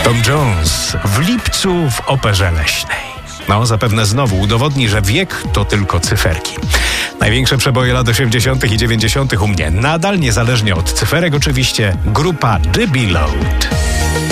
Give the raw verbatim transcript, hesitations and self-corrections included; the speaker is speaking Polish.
Tom Jones w lipcu w Operze Leśnej. No, zapewne znowu udowodni, że wiek to tylko cyferki. Największe przeboje lat osiemdziesiątych i dziewięćdziesiątych u mnie. Nadal, niezależnie od cyferek oczywiście, grupa The Below.